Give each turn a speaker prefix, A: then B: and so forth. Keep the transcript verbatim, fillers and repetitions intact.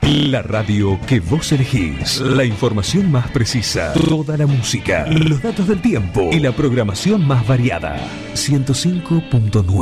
A: La radio que vos elegís. La información más precisa. Toda la música. Los datos del tiempo. Y la programación más variada. ciento cinco punto nueve.